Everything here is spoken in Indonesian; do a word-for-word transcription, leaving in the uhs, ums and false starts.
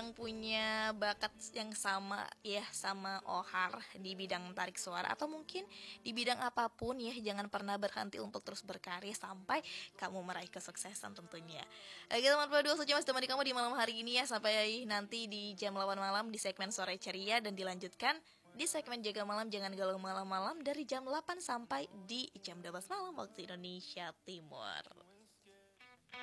yang punya bakat yang sama ya sama Ohar di bidang tarik suara atau mungkin di bidang apapun ya, jangan pernah berhenti untuk terus berkarya sampai kamu meraih kesuksesan tentunya. Oke teman berdua, saja mas temani kamu di malam hari ini ya, sampai nanti di jam delapan malam di segmen Sore Ceria dan dilanjutkan di segmen Jaga Malam Jangan Galau Malam-malam dari jam delapan sampai di jam dua belas malam waktu Indonesia Timur.